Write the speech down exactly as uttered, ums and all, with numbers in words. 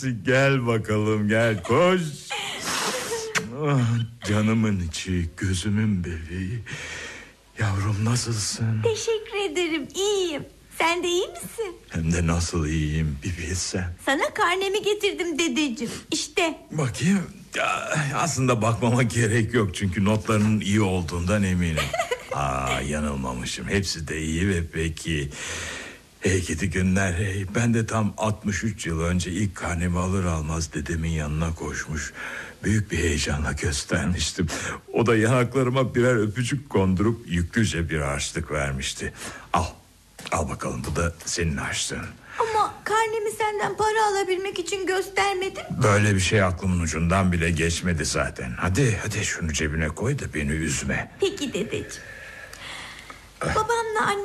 Gel bakalım, gel, koş. Oh, canımın içi, gözümün bebeği. Yavrum, nasılsın? Teşekkür ederim, iyiyim. Sen de iyi misin? Hem de nasıl iyiyim bir bilsen. Sana karnemi getirdim dedeciğim. İşte. Bakayım. Ya, aslında bakmama gerek yok, çünkü notlarının iyi olduğundan eminim. Aa, yanılmamışım. Hepsi de iyi ve peki. Hey gidi günler hey. Ben de tam altmış üç yıl önce ilk karnemi alır almaz dedemin yanına koşmuş, büyük bir heyecanla göstermiştim. O da yanaklarıma birer öpücük kondurup yüklüce bir harçlık vermişti. Al, al bakalım, bu da senin harçlığın. Ama karnemi senden para alabilmek için göstermedim. Böyle bir şey aklımın ucundan bile geçmedi zaten. Hadi hadi şunu cebine koy da beni üzme. Peki dedeciğim. Babamla annem